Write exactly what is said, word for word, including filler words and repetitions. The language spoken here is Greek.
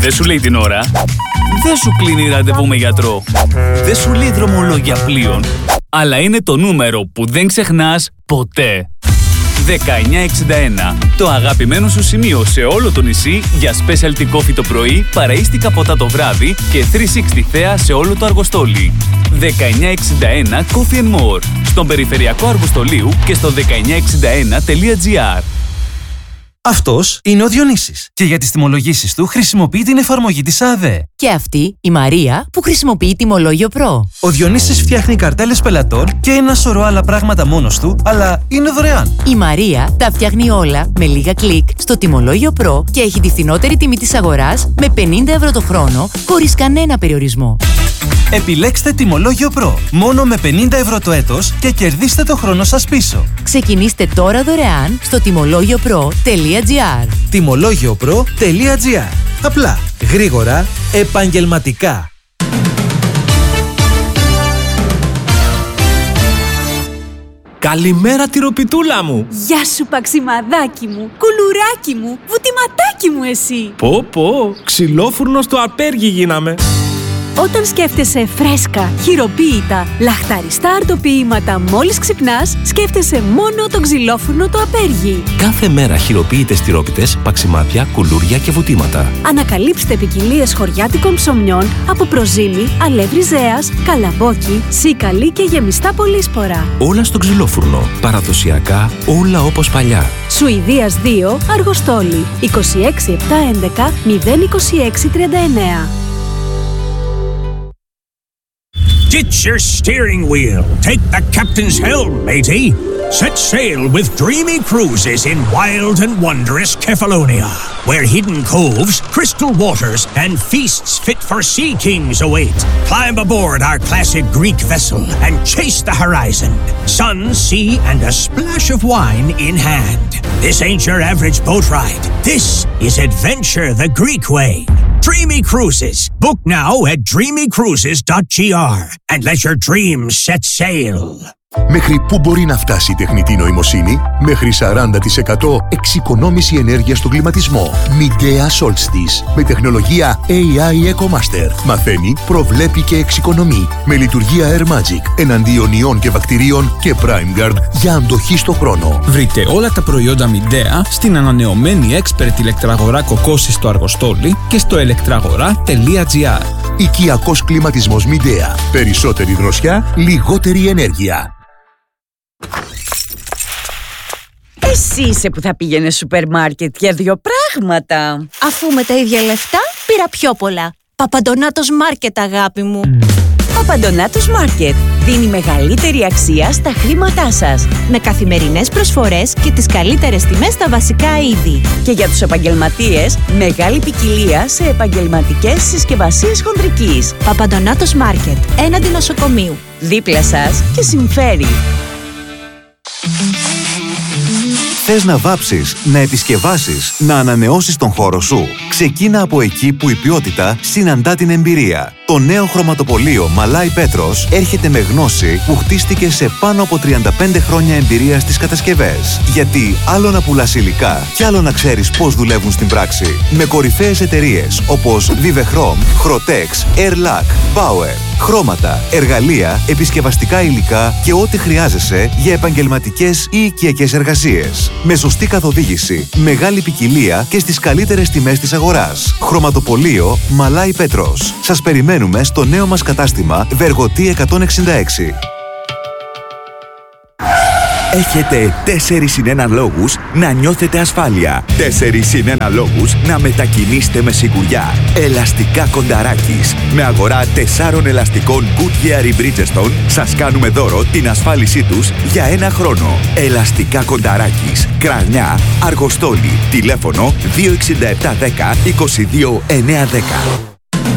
Δεν σου λέει την ώρα. Δεν σου κλείνει ραντεβού με γιατρό. Δεν σου λέει δρομολόγια πλοίων. Αλλά είναι το νούμερο που δεν ξεχνάς ποτέ. δεκαεννιά εξήντα ένα. Το αγαπημένο σου σημείο σε όλο το νησί για specialty coffee το πρωί, παραΐστικα ποτά το βράδυ και τριακόσια εξήντα θέα σε όλο το Αργοστόλι. δεκαεννιά εξήντα ένα Coffee and More. Στον περιφερειακό Αργοστολίου και στο δεκαεννιά εξήντα ένα τελεία τζι άρ. Αυτός είναι ο Διονύσης και για τις τιμολογήσεις του χρησιμοποιεί την εφαρμογή της ΑΔΕ. Και αυτή η Μαρία που χρησιμοποιεί τιμολόγιο Pro. Ο Διονύσης φτιάχνει καρτέλες πελατών και ένα σωρό άλλα πράγματα μόνος του, αλλά είναι δωρεάν. Η Μαρία τα φτιάχνει όλα με λίγα κλικ στο τιμολόγιο Pro και έχει τη φθηνότερη τιμή της αγοράς με πενήντα ευρώ το χρόνο, χωρίς κανένα περιορισμό. Επιλέξτε τιμολόγιο Pro μόνο με πενήντα ευρώ το έτος και κερδίστε το χρόνο σας πίσω. Ξεκινήστε τώρα δωρεάν στο τιμολόγιο προ τελεία τζι άρ. τιμολόγιο προ τελεία τζι άρ. Απλά, γρήγορα, επαγγελματικά. Καλημέρα τυροπιτούλα μου! Γεια σου παξιμαδάκι μου, κουλουράκι μου, βουτυματάκι μου εσύ! Πω πω, ξυλόφουρνο στο απέργι γίναμε! Όταν σκέφτεσαι φρέσκα, χειροποίητα, λαχταριστά αρτοποίηματα μόλις ξυπνάς, σκέφτεσαι μόνο το ξυλόφουρνο το απέργι. Κάθε μέρα χειροποίητες τυρόπιτες, παξιμάδια, κουλούρια και βουτήματα. Ανακαλύψτε ποικιλίες χωριάτικων ψωμιών από προζύμι, αλεύρι ζέας, καλαμπόκι, σίκαλη και γεμιστά πολύσπορα. Όλα στο ξυλόφουρνο. Παραδοσιακά, όλα όπως παλιά. Σουηδίας δύο, Αργοστόλι, είκοσι έξι επτακόσια έντεκα μηδέν είκοσι έξι τριάντα εννέα. Ditch your steering wheel. Take the captain's helm, matey. Set sail with dreamy cruises in wild and wondrous Kefalonia, where hidden coves, crystal waters, and feasts fit for sea kings await. Climb aboard our classic Greek vessel and chase the horizon. Sun, sea, and a splash of wine in hand. This ain't your average boat ride. This is adventure the Greek way. Dreamy Cruises. Book now at dreamy cruises dot g r and let your dreams set sail. Μέχρι πού μπορεί να φτάσει η τεχνητή νοημοσύνη? Μέχρι σαράντα τοις εκατό εξοικονόμηση ενέργειας στον κλιματισμό. Midea Solstice. Με τεχνολογία έι άι EcoMaster. Μαθαίνει, προβλέπει και εξοικονομεί. Με λειτουργία Air Magic. Εναντίον ιών και βακτηρίων και PrimeGuard για αντοχή στο χρόνο. Βρείτε όλα τα προϊόντα Midea στην ανανεωμένη expert ηλεκτραγορά Κοκκόση στο Αργοστόλι και στο ηλεκτραγορά τελεία τζι άρ. Οικιακός κλιματισμός Midea. Περισσότερη δροσιά, λιγότερη ενέργεια. Εσύ είσαι που θα πήγαινε σούπερ μάρκετ για δύο πράγματα. Αφού με τα ίδια λεφτά πήρα πιο πολλά. Παπαντονάτος Μάρκετ, αγάπη μου. Παπαντονάτος Μάρκετ δίνει μεγαλύτερη αξία στα χρήματά σας. Με καθημερινές προσφορές και τις καλύτερες τιμές στα βασικά είδη. Και για τους επαγγελματίες, μεγάλη ποικιλία σε επαγγελματικές συσκευασίες χοντρικής. Παπαντονάτος Μάρκετ, έναντι νοσοκομείου. Δίπλα σας και συμφέρει. Θες να βάψεις, να επισκευάσεις, να ανανεώσεις τον χώρο σου? Ξεκίνα από εκεί που η ποιότητα συναντά την εμπειρία. Το νέο χρωματοπωλείο Μαλάι Πέτρος έρχεται με γνώση που χτίστηκε σε πάνω από τριάντα πέντε χρόνια εμπειρία στις κατασκευές. Γιατί άλλο να πουλάς υλικά και άλλο να ξέρεις πώς δουλεύουν στην πράξη. Με κορυφαίες εταιρείες όπως Vivechrom, Chrotex, Airlac, Bauer. Χρώματα, εργαλεία, επισκευαστικά υλικά και ό,τι χρειάζεσαι για επαγγελματικές ή οικιακές εργασίες. Με σωστή καθοδήγηση, μεγάλη ποικιλία και στις καλύτερες τιμές της αγοράς. Χρωματοπωλείο Μαλάι Πέτρος. Σας περιμένουμε στο νέο μας κατάστημα Βεργοτή εκατόν εξήντα έξι. Έχετε τέσσερις συν ένα λόγους να νιώθετε ασφάλεια. τέσσερις συν ένα λόγους να μετακινήσετε με σιγουριά. Ελαστικά Κονταράκης. Με αγορά τεσσάρων ελαστικών Goodyear ή Bridgestone σας κάνουμε δώρο την ασφάλισή τους για ένα χρόνο. Ελαστικά Κονταράκης. Κρανιά, Αργοστόλι. Τηλέφωνο δύο έξι επτά ένα μηδέν είκοσι δύο εννιακόσια δέκα.